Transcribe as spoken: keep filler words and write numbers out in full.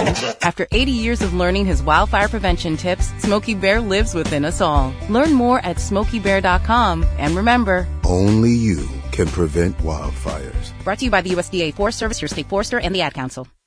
After eighty years of learning his wildfire prevention tips, Smokey Bear lives within us all. Learn more at smokey bear dot com. And remember, only you can prevent wildfires. Brought to you by the U S D A Forest Service, your state forester, and the Ad Council.